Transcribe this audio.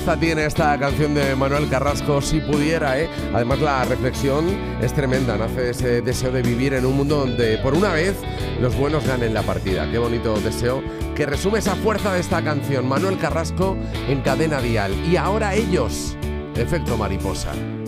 Tiene esta canción de Manuel Carrasco, Si pudiera, ¿eh? Además la reflexión es tremenda, nace ese deseo de vivir en un mundo donde por una vez los buenos ganen la partida. Qué bonito deseo que resume esa fuerza de esta canción. Manuel Carrasco en Cadena Dial. Y ahora ellos, Efecto Mariposa.